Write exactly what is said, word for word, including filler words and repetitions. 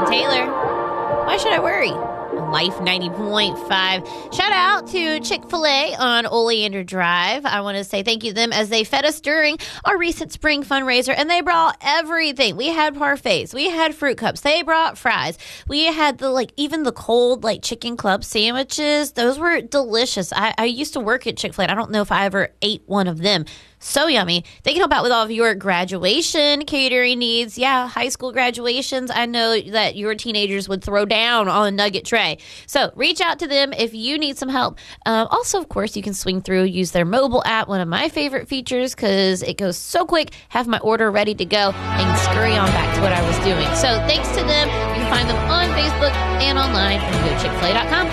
Taylor. Why should I worry? Life ninety point five. Shout out to Chick-fil-A on Oleander Drive. I want to say thank you to them as they fed us during our recent spring fundraiser, and they brought everything. We had parfaits. We had fruit cups. They brought fries. We had the, like, even the cold, like, chicken club sandwiches. Those were delicious. I, I used to work at Chick-fil-A. I don't know if I ever ate one of them. So yummy. They can help out with all of your graduation catering needs. Yeah, high school graduations. I know that your teenagers would throw down on a nugget tray. So reach out to them if you need some help. Um, also, of course, you can swing through, use their mobile app, one of my favorite features because it goes so quick. Have my order ready to go and scurry on back to what I was doing. So thanks to them. You can find them on Facebook and online at go chick fil a dot com.